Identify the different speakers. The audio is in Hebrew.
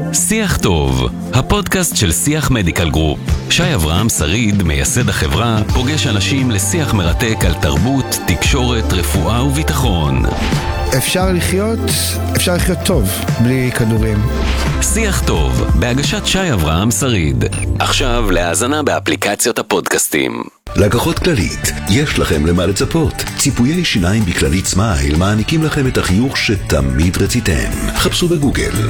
Speaker 1: שיח טוב, הפודקאסט של שיח מדיקל גרופ. שי אברהם שריד, מייסד החברה, פוגש אנשים לשיח מרתק על תרבות, תקשורת, רפואה וביטחון.
Speaker 2: אפשר לחיות טוב בלי כדורים.
Speaker 1: שיח טוב, בהגשת שי אברהם שריד. עכשיו להאזנה באפליקציות הפודקאסטים.
Speaker 3: לקוחות כללית, יש לכם למה לצפות. ציפויי שיניים בכללית סמייל מעניקים לכם את החיוך שתמיד רציתם. חפשו בגוגל